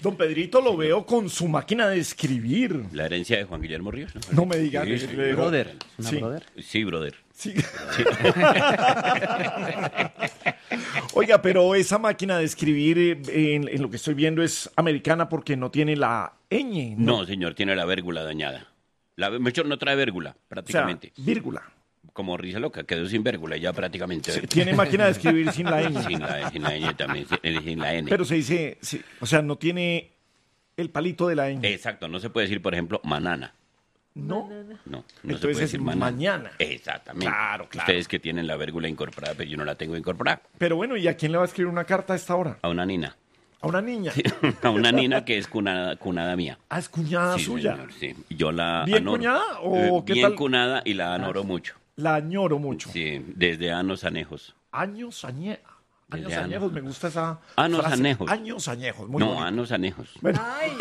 Don Pedrito lo veo con su máquina de escribir. La herencia de Juan Guillermo Ríos, ¿no? No me diga. Sí, sí. Brother. ¿Una Sí. brother? Sí, brother. Sí. Oiga, pero esa máquina de escribir en lo que estoy viendo es americana porque no tiene la ñ. No, señor, tiene la vérgula dañada. Mejor no trae vérgula, O sea, prácticamente. vírgula. Como risa loca, quedó sin vérgula ya prácticamente. Sí, tiene máquina de escribir sin la ñ. Sin la N también, sin la N. Pero se dice, sí, o sea, no tiene el palito de la ñ. Exacto, no se puede decir, por ejemplo, manana. No. No se Entonces puede es decir manana. mañana. Exactamente. Claro, claro. Ustedes que tienen la vérgula incorporada, pero yo no la tengo incorporada. Pero bueno, ¿y a quién le va a escribir una carta a esta hora? A una nina. A una niña. A una nina que es cunada mía. Ah, es cuñada Sí, suya. señor, sí. Yo la ¿Bien anoro. cuñada o qué bien tal? cunada y la anoro mucho. La añoro mucho. Sí, desde años anejos. Años Desde añejos, años. me gusta esa Años frase. anejos. Años añejos, muy No, bonito. años anejos. Bueno, Ay,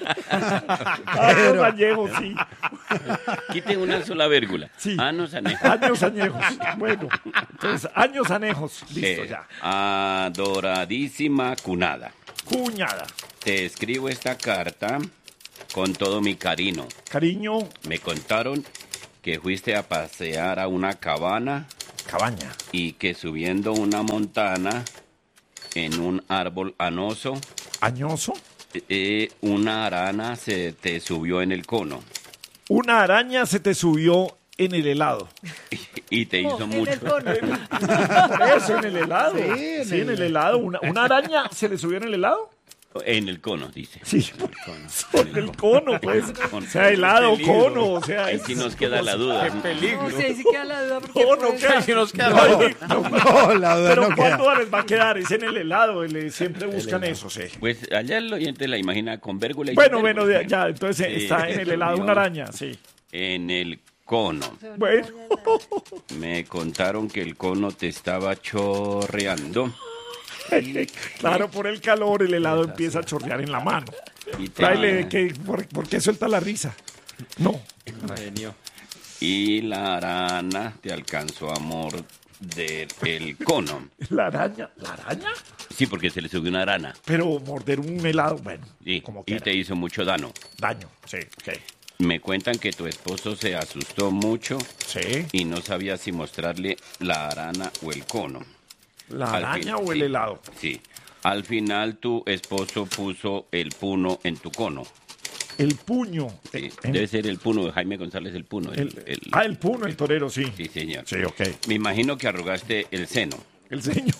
años añejos, sí. Quiten una sola vérgula. Sí. Años anejos. Años añejos. Bueno, entonces, años anejos. Listo, ya. Adoradísima cunada. Cuñada. Te escribo esta carta con todo mi cariño. Cariño, Me contaron que fuiste a pasear a una cabana cabaña. y que subiendo una montana en un árbol anoso, Añoso. una arana se te subió en el cono Una araña se te subió en el helado. y te hizo en el mucho. cono. Eso, en el helado. Sí, en el helado. Una araña se le subió en el helado. En el cono, dice. Sí, sobre el cono, pues. Cono. O sea, helado, Peligro. cono, o sea. Ahí sí nos queda la duda. No sé, ahí sí queda la duda porque Cono, puede ¿qué? ser- Sí, nos queda No, la duda. No, la duda Pero no ¿cuándo queda. les va a quedar? Es en el helado, siempre buscan eso, sí. Pues allá el oyente la imagina con vérgula y Bueno, sin bueno, vérgula. ya, entonces Sí, está en el helado una araña, sí. En el cono. Bueno, Me contaron que el cono te estaba chorreando. claro, por el calor el helado empieza a chorrear en la mano. Y, Fraile, ¿por qué suelta la risa? No, Genio. y la arana te alcanzó a morder el cono. la araña, ¿la araña? Sí, porque se le subió una arana. Pero morder un helado, bueno, Sí, como y quiera. te hizo mucho daño. Daño, sí, ok. Me cuentan que tu esposo se asustó mucho Sí, y no sabía si mostrarle la arana o el cono. la Al araña fin, o el sí. helado. Sí. Al final tu esposo puso el puno en tu cono. El puño. Sí, en- debe ser el puno de Jaime González el puno. el puño, el torero, sí. Sí, señor. Sí, ok. Me imagino que arrugaste el seno. El ceño.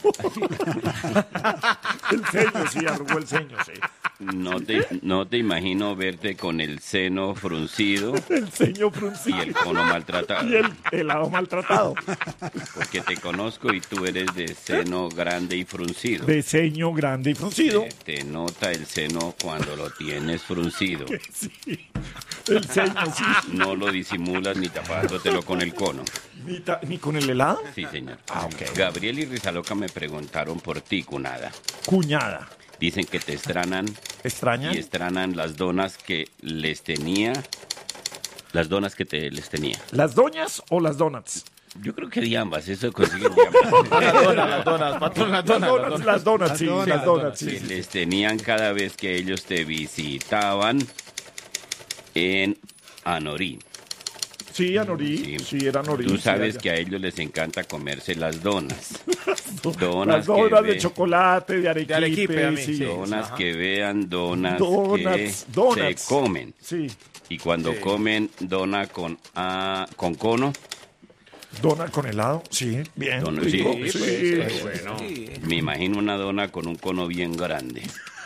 el ceño, sí, arrugó el ceño, sí. No te imagino verte con el seno fruncido El ceño y fruncido. el cono maltratado. Y el helado maltratado. Porque te conozco y tú eres de seno grande y fruncido. De ceño grande y fruncido. Te nota el seno cuando lo tienes fruncido. Sí. El ceño, sí. No lo disimulas ni tapándotelo con el cono. Ni con el helado. Sí, señor. Ah, ok. Gabriel y Rizaloca me preguntaron por ti, cunada. Cuñada. Dicen que te extranan ¿Extraña? y extranan las donas que les tenía. Las donas que les tenía. ¿Las doñas o las donuts? Yo creo que de ambas, eso consiguen de ambas. Las donas, patrón, las donas. Las donuts, sí. donas, Las donuts, Que sí. les tenían cada vez que ellos te visitaban en Anorí. Sí, Anorí. Sí, era Anorí. Tú sí, sabes allá. que a ellos les encanta comerse las donas. Las Donas, donas que de chocolate, de arequipe. arequipe, a mí, sí. sí. donas que vean, donas, Donuts, que donuts. se comen. Sí. Y cuando comen dona con cono, Dona con helado, sí, bien. Dona, rico, sí, sí. Bueno. me imagino una dona con un cono bien grande.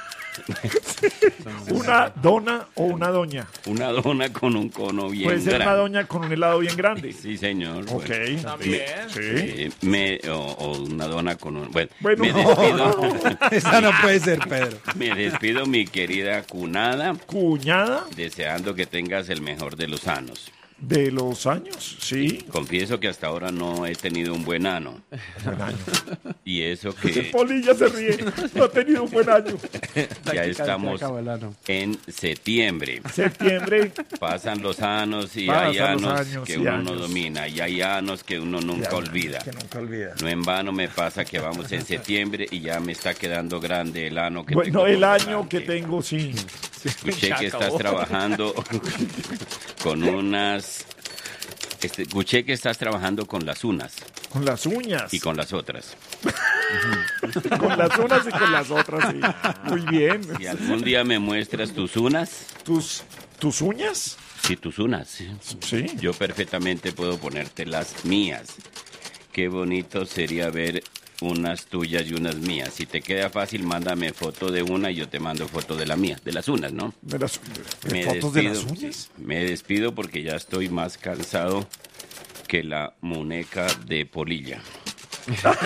Una dona o una doña. Una dona con un cono bien Puede ser grande. una doña con un helado bien grande. Sí, señor. Ok. Bueno. También. Sí. O una dona con un... Bueno, Bueno. me despido. Esa no puede ser, Pedro. Me despido, mi querida cunada, Cuñada, deseando que tengas el mejor de los años. De los años, sí. Confieso que hasta ahora no he tenido un buen ano. Buen año. Y eso que Polilla se ríe. No ha tenido un buen año. ya estamos en septiembre. Septiembre. Pasan los años y Pasan hay los años años que y uno años. no domina. Y hay años que uno nunca olvida. Que nunca olvida. No en vano me pasa que vamos en septiembre y ya me está quedando grande el ano que Bueno, tengo el por año delante. que tengo, sí. Escuché que estás trabajando con escuché que estás trabajando con las unas Con las uñas. y con las otras. Con las unas y con las otras, sí. Muy bien. Si algún día me muestras tus unas, ¿Tus uñas? sí, tus unas, Sí. yo perfectamente puedo ponerte las mías. Qué bonito sería ver unas tuyas y unas mías. Si te queda fácil, mándame foto de una y yo te mando foto de la mía, de las unas, ¿no? ¿De las Me fotos de las despido, uñas? sí, me despido porque ya estoy más cansado que la muñeca de Polilla.